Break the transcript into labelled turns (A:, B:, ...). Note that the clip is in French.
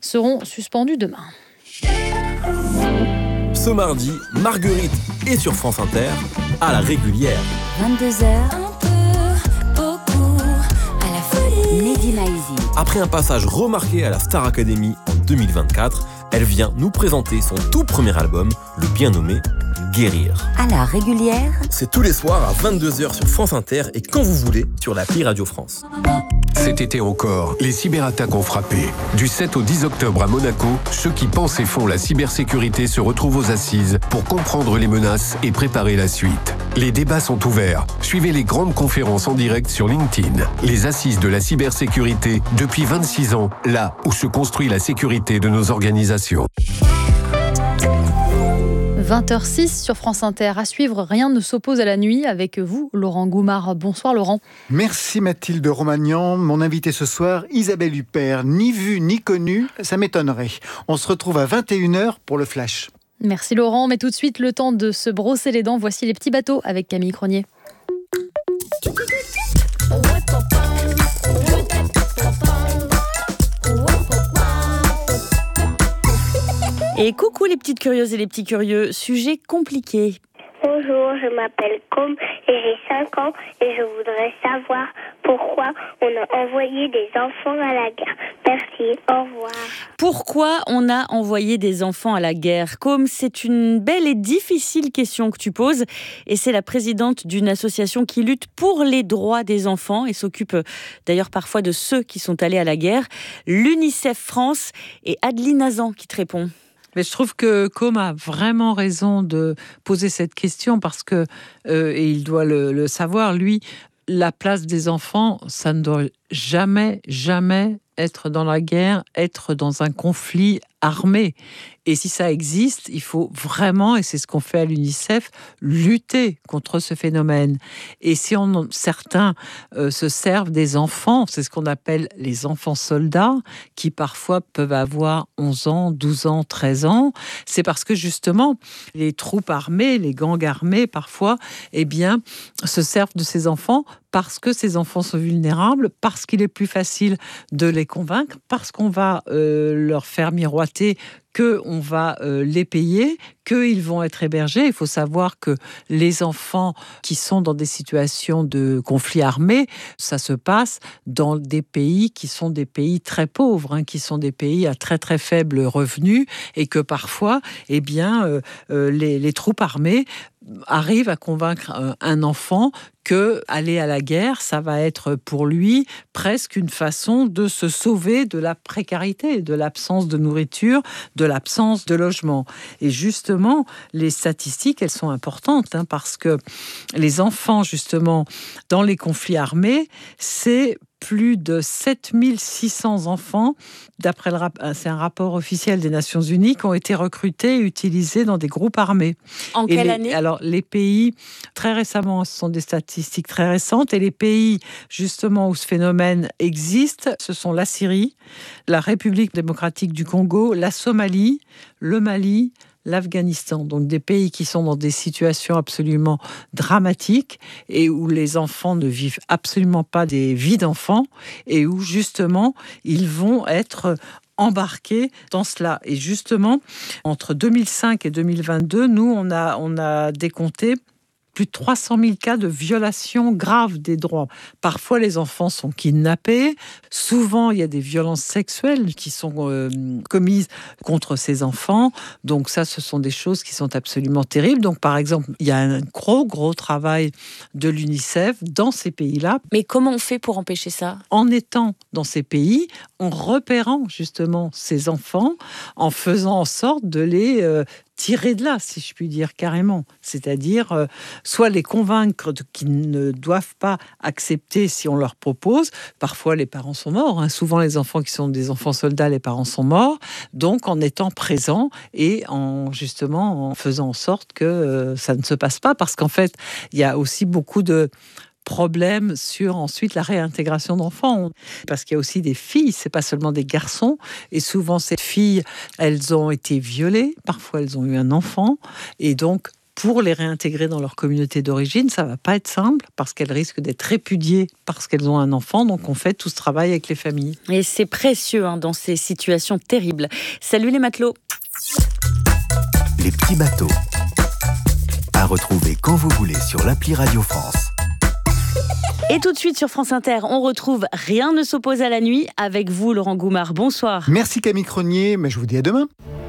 A: seront suspendus demain.
B: Ce mardi, Marguerite est sur France Inter, à la régulière.
C: 22h, Mehdi Maizi.
B: Après un passage remarqué à la Star Academy en 2024, elle vient nous présenter son tout premier album, le bien nommé Guérir.
C: À la régulière,
B: c'est tous les soirs à 22h sur France Inter et quand vous voulez sur l'appli Radio France.
D: Cet été encore, les cyberattaques ont frappé. Du 7 au 10 octobre à Monaco, ceux qui pensent et font la cybersécurité se retrouvent aux assises pour comprendre les menaces et préparer la suite. Les débats sont ouverts. Suivez les grandes conférences en direct sur LinkedIn. Les assises de la cybersécurité depuis 26 ans, là où se construit la sécurité de nos organisations.
A: 20h06 sur France Inter. À suivre, rien ne s'oppose à la nuit avec vous, Laurent Goumard. Bonsoir Laurent.
E: Merci Mathilde Romagnan. Mon invité ce soir, Isabelle Huppert. Ni vue ni connue, ça m'étonnerait. On se retrouve à 21h pour le Flash.
A: Merci Laurent, mais tout de suite, le temps de se brosser les dents. Voici les petits bateaux avec Camille Cronier. Et coucou les petites curieuses et les petits curieux, sujet compliqué.
F: Bonjour, je m'appelle Com et j'ai 5 ans et je voudrais savoir pourquoi on a envoyé des enfants à la guerre. Merci, au revoir.
A: Pourquoi on a envoyé des enfants à la guerre ? Com, c'est une belle et difficile question que tu poses et c'est la présidente d'une association qui lutte pour les droits des enfants et s'occupe d'ailleurs parfois de ceux qui sont allés à la guerre. L'UNICEF France et Adeline Azan qui te répond.
G: Mais je trouve que Com a vraiment raison de poser cette question parce que, et il doit le savoir, lui, la place des enfants, ça ne doit jamais être dans la guerre, être dans un conflit armé. Et si ça existe, il faut vraiment, et c'est ce qu'on fait à l'UNICEF, lutter contre ce phénomène. Et si certains se servent des enfants, c'est ce qu'on appelle les enfants soldats, qui parfois peuvent avoir 11 ans, 12 ans, 13 ans, c'est parce que justement, les troupes armées, les gangs armés, parfois, eh bien, se servent de ces enfants parce que ces enfants sont vulnérables, parce qu'il est plus facile de les convaincre, parce qu'on va leur faire miroiter qu'on va les payer, qu'ils vont être hébergés. Il faut savoir que les enfants qui sont dans des situations de conflit armé, ça se passe dans des pays qui sont des pays très pauvres, qui sont des pays à très très faible revenu et que parfois, eh bien, les troupes armées arrivent à convaincre un enfant que aller à la guerre, ça va être pour lui presque une façon de se sauver de la précarité, de l'absence de nourriture, de l'absence de logement. Et justement, les statistiques, elles sont importantes parce que les enfants, justement, dans les conflits armés, c'est plus de 7600 enfants, c'est un rapport officiel des Nations Unies, qui ont été recrutés et utilisés dans des groupes armés.
A: En quelle année ?
G: Alors, les pays, très récemment, ce sont des statistiques très récentes, et les pays, justement, où ce phénomène existe, ce sont la Syrie, la République démocratique du Congo, la Somalie, le Mali, l'Afghanistan, donc des pays qui sont dans des situations absolument dramatiques et où les enfants ne vivent absolument pas des vies d'enfants et où justement ils vont être embarqués dans cela. Et justement, entre 2005 et 2022, nous, on a décompté plus de 300 000 cas de violations graves des droits. Parfois, les enfants sont kidnappés. Souvent, il y a des violences sexuelles qui sont commises contre ces enfants. Donc ça, ce sont des choses qui sont absolument terribles. Donc, par exemple, il y a un gros travail de l'UNICEF dans ces pays-là.
A: Mais comment on fait pour empêcher ça ?
G: En étant dans ces pays, en repérant justement ces enfants, en faisant en sorte de les tirer de là, si je puis dire, carrément. C'est-à-dire, soit les convaincre qu'ils ne doivent pas accepter si on leur propose. Parfois, les parents sont morts. Souvent, les enfants qui sont des enfants soldats, les parents sont morts. Donc, en étant présents et en faisant en sorte que ça ne se passe pas. Parce qu'en fait, il y a aussi beaucoup de problème sur ensuite la réintégration d'enfants. Parce qu'il y a aussi des filles, c'est pas seulement des garçons. Et souvent, ces filles, elles ont été violées. Parfois, elles ont eu un enfant. Et donc, pour les réintégrer dans leur communauté d'origine. Ça va pas être simple parce qu'elles risquent d'être répudiées parce qu'elles ont un enfant. Donc on fait tout ce travail avec les familles.
A: Et c'est précieux dans ces situations terribles. Salut les matelots.
H: Les petits bateaux. À retrouver quand vous voulez sur l'appli Radio France.
A: Et tout de suite sur France Inter, on retrouve Rien ne s'oppose à la nuit avec vous, Laurent Goumard. Bonsoir.
E: Merci Camille Cronier, mais je vous dis à demain.